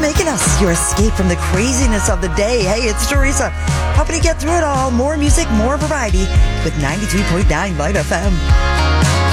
making us your escape from the craziness of the day. Hey, it's Teresa, helping you get through it all. More music, more variety with 93.9 Light FM.